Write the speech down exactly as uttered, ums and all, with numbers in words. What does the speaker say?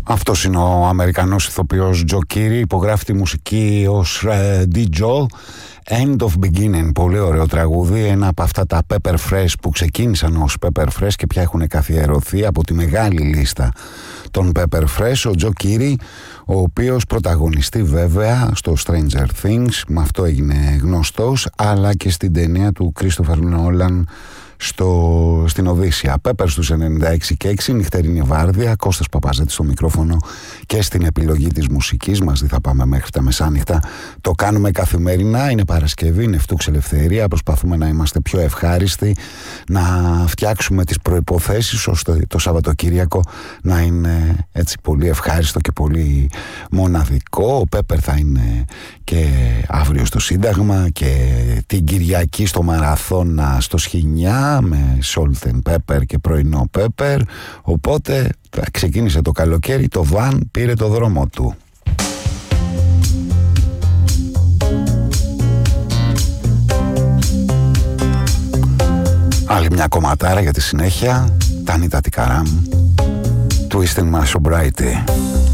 Αυτός είναι ο Αμερικανός ηθοποιός Τζο Κίρι, υπογράφει τη μουσική ως ε, ντι Joe. End of Beginning, πολύ ωραίο τραγούδι, ένα από αυτά τα Pepper Fresh που ξεκίνησαν ως Pepper Fresh και πια έχουν καθιερωθεί από τη μεγάλη λίστα των Pepper Fresh, ο Τζο Κίρι, ο οποίος πρωταγωνιστεί βέβαια στο Stranger Things, με αυτό έγινε γνωστός, αλλά και στην ταινία του Christopher Nolan στο, στην Οδύσσια. Πέπερ στους ενενήντα έξι και έξι, νυχτερινή βάρδια, Κώστας Παπαζέτης στο μικρόφωνο και στην επιλογή της μουσικής μας. Δεν θα πάμε μέχρι τα μεσάνυχτα, το κάνουμε καθημερινά, είναι Παρασκευή, είναι Φτούξ Ελευθερία, προσπαθούμε να είμαστε πιο ευχάριστοι, να φτιάξουμε τις προϋποθέσεις ώστε το Σαββατοκύριακο να είναι έτσι πολύ ευχάριστο και πολύ μοναδικό. Ο Πέπερ θα είναι και αύριο στο Σύνταγμα και την Κυριακή στο Μαραθώνα στο Σχοινιά με salt and pepper και πρωινό pepper. Οπότε ξεκίνησε το καλοκαίρι, το βαν πήρε το δρόμο του. Άλλη μια κομματάρα για τη συνέχεια. Τανίτα Τικαράμ, Twisting My Sobriety.